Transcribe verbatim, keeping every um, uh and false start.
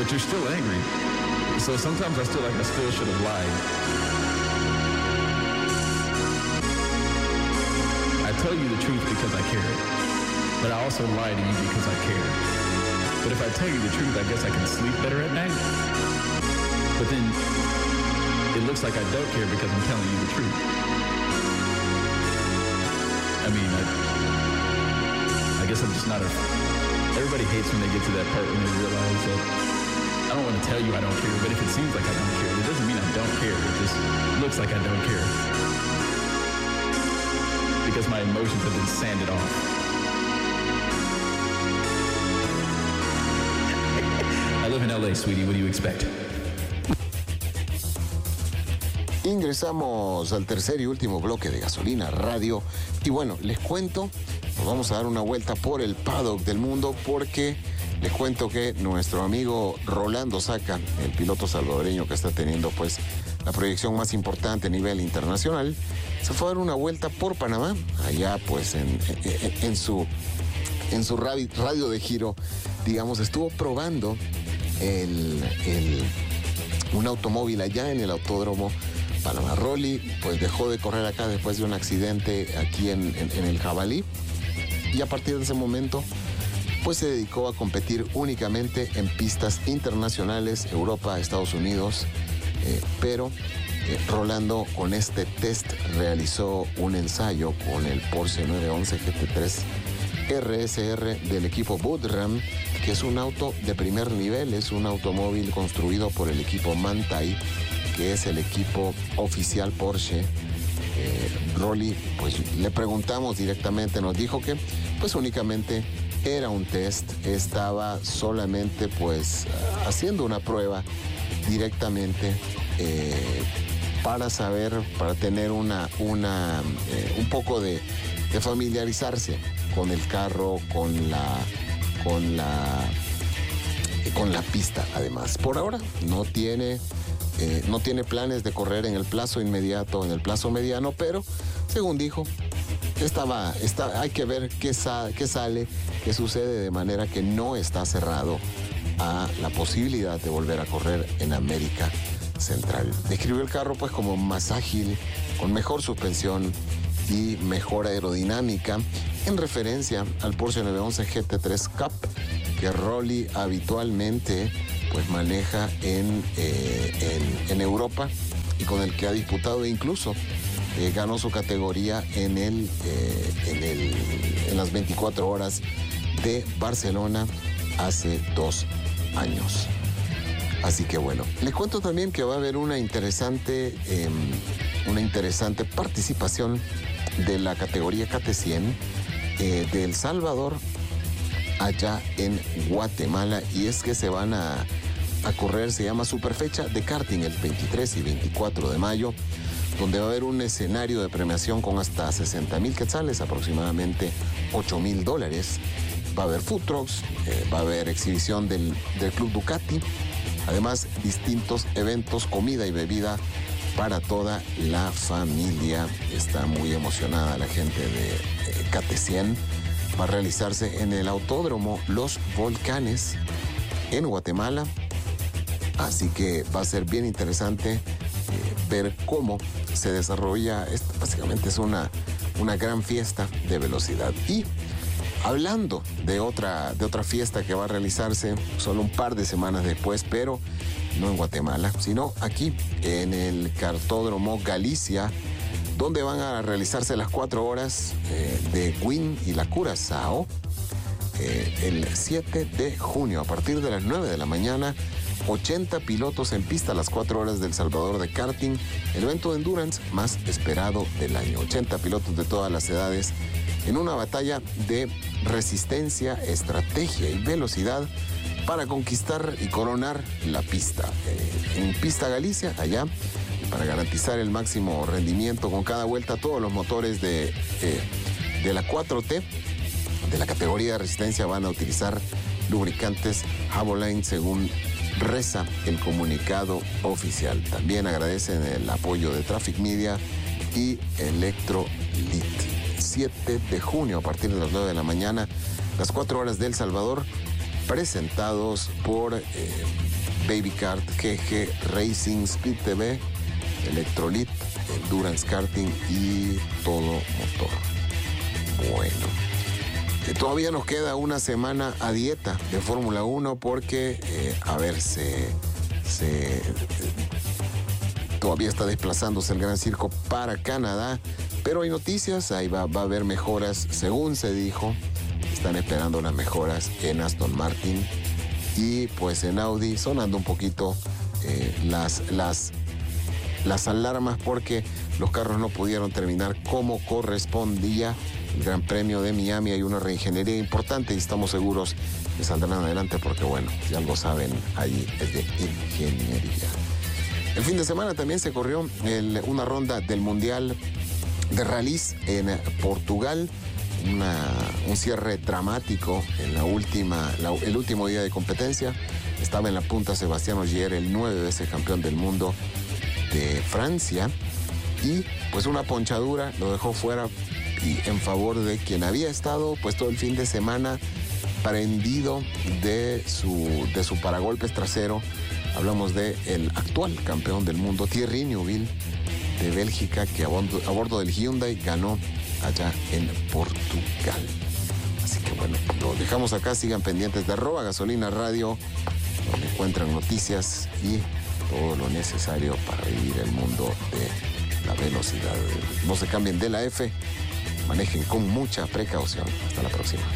but you're still angry. So sometimes I still like I still should have lied. I tell you the truth because I care, but I also lie to you because I care. But if I tell you the truth, I guess I can sleep better at night. But then it looks like I don't care because I'm telling you the truth. I mean, I, I guess I'm just not a... Everybody hates when they get to that part when they realize that I don't want to tell you I don't care, but if it seems like I don't care, it doesn't mean I don't care. It just looks like I don't care. Because my emotions have been sanded off. I live in L A, sweetie. What do you expect? Ingresamos al tercer y último bloque de Gasolina Radio. Y bueno, les cuento, nos vamos a dar una vuelta por el paddock del mundo porque les cuento que nuestro amigo Rolando Saca, el piloto salvadoreño que está teniendo pues la proyección más importante a nivel internacional, se fue a dar una vuelta por Panamá, allá pues en, en, en su, en su radio de giro, digamos, estuvo probando el, el, un automóvil allá en el autódromo Panamá. Rolly pues dejó de correr acá después de un accidente aquí en, en, en el Jabalí, y a partir de ese momento pues se dedicó a competir únicamente en pistas internacionales, Europa, Estados Unidos, eh, pero eh, Rolando con este test realizó un ensayo con el Porsche nueve once G T tres R S R del equipo Budram, que es un auto de primer nivel, es un automóvil construido por el equipo Manthey, que es el equipo oficial Porsche. Eh, Rolly, pues le preguntamos directamente, nos dijo que pues únicamente era un test, estaba solamente pues haciendo una prueba directamente eh, para saber, para tener una, una eh, un poco de, de familiarizarse con el carro, con la, con la, con la pista. Además, por ahora no tiene Eh, no tiene planes de correr en el plazo inmediato, en el plazo mediano, pero según dijo, estaba, está, hay que ver qué, sa, qué sale, qué sucede, de manera que no está cerrado a la posibilidad de volver a correr en América Central. Describió el carro pues como más ágil, con mejor suspensión y mejor aerodinámica, en referencia al Porsche nueve once G T tres Cup que Rolly habitualmente pues maneja en, eh, en, en Europa y con el que ha disputado, e incluso eh, ganó su categoría en, el, eh, en, el, en las veinticuatro horas de Barcelona hace dos años. Así que bueno, les cuento también que va a haber una interesante, eh, una interesante participación de la categoría K T cien eh, de El Salvador allá en Guatemala, y es que se van a, a correr, se llama Superfecha de karting, el veintitrés y veinticuatro de mayo, donde va a haber un escenario de premiación con hasta sesenta mil quetzales, aproximadamente ocho mil dólares. Va a haber food trucks, eh, va a haber exhibición del, del Club Ducati, además distintos eventos, comida y bebida para toda la familia. Está muy emocionada la gente de eh, K T cien. Va a realizarse en el Autódromo Los Volcanes en Guatemala, así que va a ser bien interesante eh, ver cómo se desarrolla. Esto básicamente es una, una gran fiesta de velocidad. Y hablando de otra, de otra fiesta que va a realizarse solo un par de semanas después, pero no en Guatemala, sino aquí en el Kartódromo Galicia, donde van a realizarse las cuatro horas eh, de Wynn y la Curazao eh, el siete de junio, a partir de las nueve de la mañana. ochenta pilotos en pista a las cuatro horas del Salvador de karting, el evento de endurance más esperado del año. ochenta pilotos de todas las edades en una batalla de resistencia, estrategia y velocidad para conquistar y coronar la pista. Eh, en Pista Galicia, allá, para garantizar el máximo rendimiento con cada vuelta, todos los motores de, eh, de la cuatro T, de la categoría de resistencia, van a utilizar lubricantes Havoline, según reza el comunicado oficial. También agradecen el apoyo de Traffic Media y Electrolit. siete de junio, a partir de las nueve de la mañana, las cuatro horas de El Salvador, presentados por eh, Baby Kart, G G Racing, Speed T V, Electrolit, Endurance Karting y Todo Motor. Bueno, eh, todavía nos queda una semana a dieta de Fórmula uno porque, eh, a ver, se, se, eh, todavía está desplazándose el Gran Circo para Canadá, pero hay noticias, ahí va, va a haber mejoras, según se dijo. Están esperando unas mejoras en Aston Martin y pues en Audi, sonando un poquito eh, las, las, las alarmas porque los carros no pudieron terminar como correspondía. El Gran Premio de Miami, hay una reingeniería importante y estamos seguros que saldrán adelante porque, bueno, si algo saben, ahí es de ingeniería. El fin de semana también se corrió el, una ronda del Mundial de Rallys en Portugal. Una, un cierre dramático en la última, la, el último día de competencia. Estaba en la punta Sebastián Ogier, el nueve veces campeón del mundo de Francia, y pues una ponchadura lo dejó fuera y en favor de quien había estado pues todo el fin de semana prendido de su, de su paragolpes trasero. Hablamos de el actual campeón del mundo, Thierry Neuville, de Bélgica, que a bordo, a bordo del Hyundai ganó allá en Portugal. Así que bueno, lo dejamos acá. Sigan pendientes de arroba Gasolina Radio, donde encuentran noticias y todo lo necesario para vivir el mundo de la velocidad. No se cambien de la F, manejen con mucha precaución. Hasta la próxima.